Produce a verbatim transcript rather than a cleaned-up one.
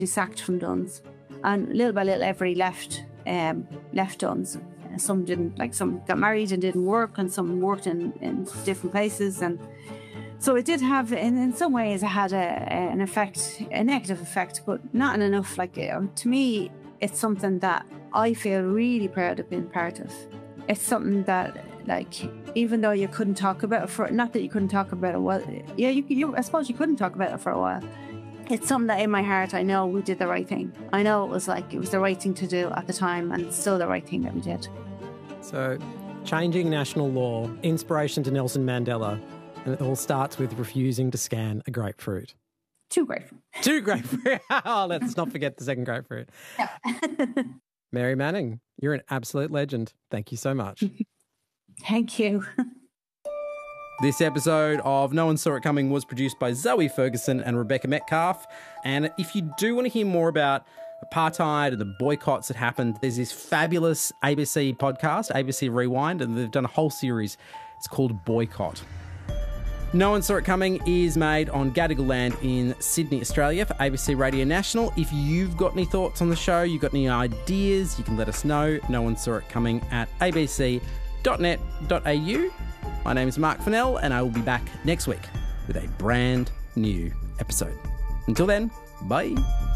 sacked from Duns. And little by little, everybody left, um, left Duns. Some didn't, like some got married and didn't work, and some worked in, in different places. And so it did have, in, in some ways, it had a, an effect, a negative effect, but not in enough. Like, um, to me, it's something that I feel really proud of being part of. It's something that, like, even though you couldn't talk about it for, not that you couldn't talk about it, well, yeah, you, you, I suppose you couldn't talk about it for a while. It's something that in my heart, I know we did the right thing. I know it was like, it was the right thing to do at the time, and it's still the right thing that we did. So, changing national law, inspiration to Nelson Mandela, and it all starts with refusing to scan a grapefruit. Two grapefruit. Two grapefruit. Oh, let's not forget the second grapefruit. Yeah. Mary Manning, you're an absolute legend. Thank you so much. Thank you. This episode of No One Saw It Coming was produced by Zoe Ferguson and Rebecca Metcalf. And if you do want to hear more about apartheid and the boycotts that happened, there's this fabulous A B C podcast, A B C Rewind, and they've done a whole series. It's called Boycott. No One Saw It Coming is made on Gadigal land in Sydney, Australia for A B C Radio National. If you've got any thoughts on the show, you've got any ideas, you can let us know. No One Saw It Coming at a b c dot net dot a u. My name is Mark Fennell, and I will be back next week with a brand new episode. Until then, bye.